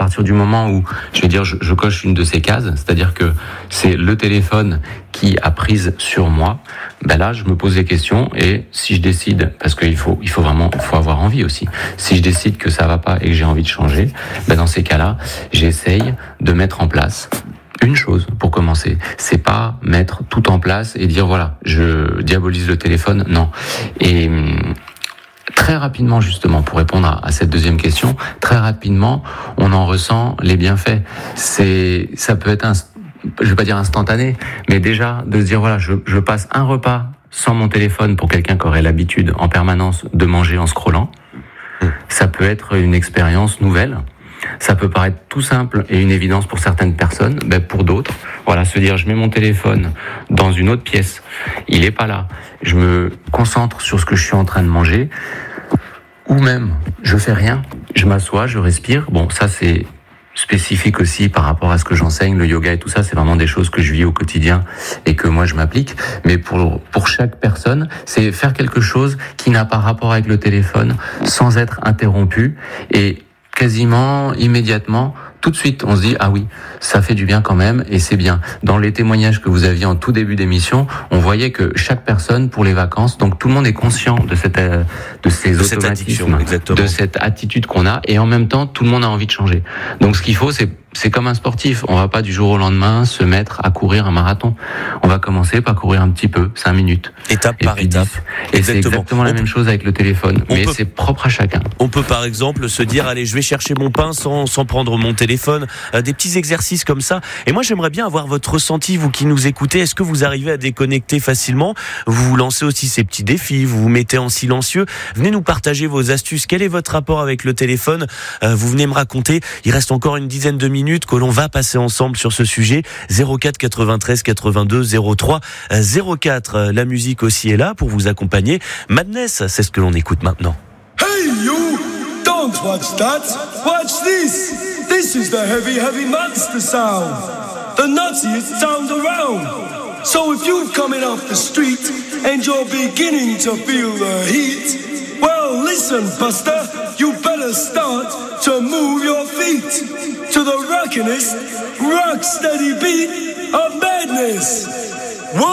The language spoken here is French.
partir du moment où, je vais dire, je coche une de ces cases, c'est-à-dire que c'est le téléphone qui a prise sur moi, ben là, je me pose des questions et si je décide, parce qu'il faut avoir envie aussi. Si je décide que ça va pas et que j'ai envie de changer, ben dans ces cas-là, j'essaye de mettre en place une chose pour commencer. C'est pas mettre tout en place et dire voilà, je diabolise le téléphone. Non. Et très rapidement, justement, pour répondre à cette deuxième question, très rapidement, on en ressent les bienfaits. Ça peut être je vais pas dire instantané, mais déjà de se dire voilà, je passe un repas sans mon téléphone pour quelqu'un qui aurait l'habitude en permanence de manger en scrollant. Ça peut être une expérience nouvelle. Ça peut paraître tout simple et une évidence pour certaines personnes, ben pour d'autres, voilà, se dire je mets mon téléphone dans une autre pièce, il est pas là, je me concentre sur ce que je suis en train de manger, ou même je fais rien, je m'assois, je respire. Bon, ça c'est spécifique aussi par rapport à ce que j'enseigne, le yoga et tout ça, c'est vraiment des choses que je vis au quotidien et que moi je m'applique. Mais pour chaque personne, c'est faire quelque chose qui n'a pas rapport avec le téléphone, sans être interrompu et quasiment immédiatement, tout de suite, on se dit ah oui, ça fait du bien quand même et c'est bien. Dans les témoignages que vous aviez en tout début d'émission, on voyait que chaque personne pour les vacances, donc tout le monde est conscient de ces automatismes, de cette attitude qu'on a et en même temps tout le monde a envie de changer. Donc ce qu'il faut, c'est comme un sportif. On va pas du jour au lendemain se mettre à courir un marathon. On va commencer par courir un petit peu, 5 minutes. Étape par étape. Et c'est exactement la même chose avec le téléphone. Mais c'est propre à chacun. On peut par exemple se dire, allez, je vais chercher mon pain sans prendre mon téléphone. Des petits exercices comme ça. Et moi, j'aimerais bien avoir votre ressenti, vous qui nous écoutez. Est-ce que vous arrivez à déconnecter facilement? Vous vous lancez aussi ces petits défis. Vous vous mettez en silencieux. Venez nous partager vos astuces. Quel est votre rapport avec le téléphone? Vous venez me raconter. Il reste encore une dizaine de minutes que l'on va passer ensemble sur ce sujet. 04 93 82 03 04. La musique aussi est là pour vous accompagner. Madness, c'est ce que l'on écoute maintenant. Hey you! Don't watch that! Watch this! This is the heavy, heavy monster sound! The nuttiest sound around! So if you're coming off the street and you're beginning to feel the heat, well listen, Buster, you better start to move your feet to the rockin'est, rock steady beat of madness.